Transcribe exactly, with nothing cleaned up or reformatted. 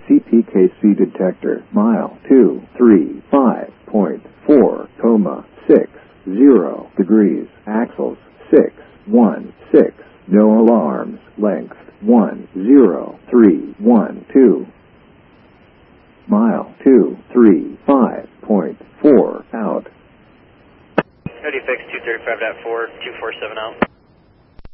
C P K C detector. Mile two three five point four, coma six zero degrees. Axles six one six. No alarms. Length one zero three one two. Mile two three five point four out. Cody fix two thirty-five point four, two four seven out.